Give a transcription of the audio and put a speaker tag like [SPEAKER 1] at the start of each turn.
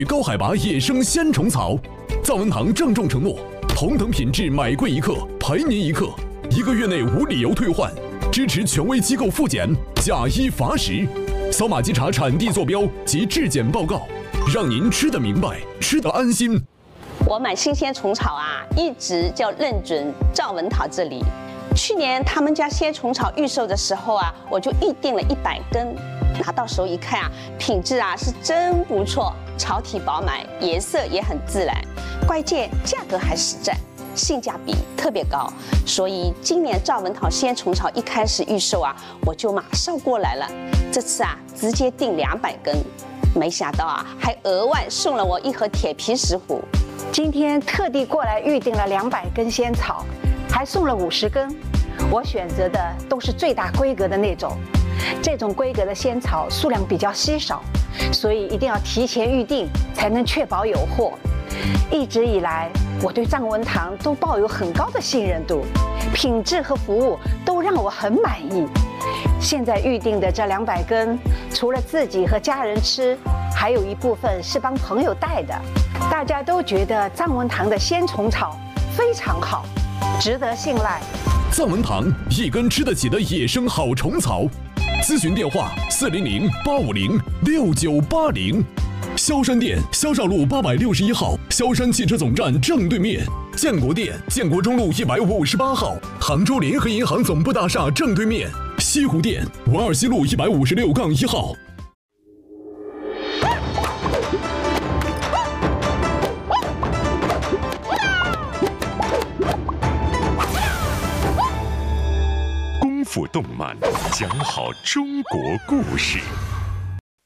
[SPEAKER 1] 高海拔野生鲜虫草。藏文堂郑重承诺，同等品质买贵一克，赔您一克，1个月内无理由退换，支持权威机构复检，假一罚10。扫码稽查产地坐标及质检报告，让您吃得明白，吃得安心。
[SPEAKER 2] 我买新鲜虫草啊，一直就认准赵文堂这里。去年他们家鲜虫草预售的时候啊，我就预定了100根。拿到手一看啊，品质啊是真不错，草体饱满，颜色也很自然，关键价格还实在，性价比特别高。所以今年赵文堂鲜虫草一开始预售啊，我就马上过来了。这次啊，直接订200根，没想到啊，还额外送了我1盒铁皮石斛。
[SPEAKER 3] 今天特地过来预定了200根仙草，还送了50根。我选择的都是最大规格的那种，这种规格的仙草数量比较稀少，所以一定要提前预定，才能确保有货。一直以来，我对藏文堂都抱有很高的信任度，品质和服务都让我很满意。现在预定的这200根，除了自己和家人吃，还有一部分是帮朋友带的。大家都觉得藏文堂的鲜虫草非常好，值得信赖。
[SPEAKER 1] 藏文堂一根吃得起的野生好虫草，咨询电话400-850-6980。萧山店萧绍路861号，萧山汽车总站正对面；建国店建国中路158号，杭州联合银行总部大厦正对面；西湖店文二西路156-1号。
[SPEAKER 4] 功夫动漫讲好中国故事。